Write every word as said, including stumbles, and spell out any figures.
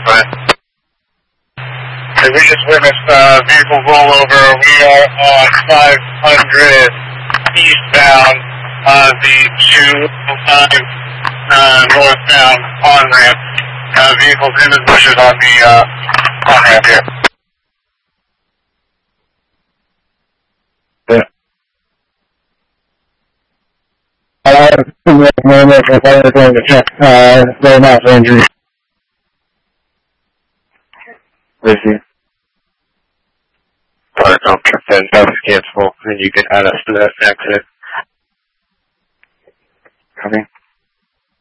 Right. Okay, we just witnessed uh, vehicle rollover. We are on five hundred eastbound on the two oh five uh, northbound on-ramp. Uh, vehicles in the bushes on the uh, on-ramp here. Yeah. Uh, I'm going to check, uh, very much for injury. Let's see. Alright, I'll check that as cancel, and you can add us to that accident. Copy.